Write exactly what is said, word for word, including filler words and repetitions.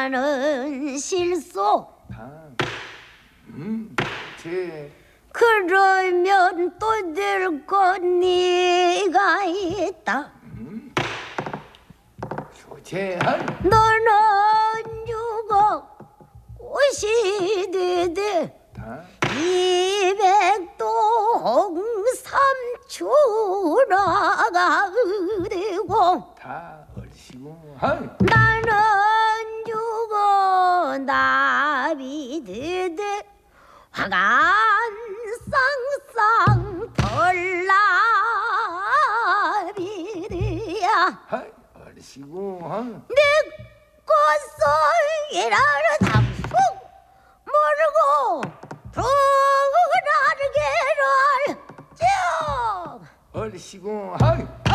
나는 실소. 음, 제 그러면 또 될 것 네가 있다. 음, 조재한 너는 육억 오시 되되 다 이백동 삼추라가 되고 다 얼씨구 한 나는 죽어 나비 되되 화간 쌍쌍 덜나비 되야 한 얼씨구 한 내 것을 일하러 당숙 모르고 돌아르게를 쭉 얼씨구 한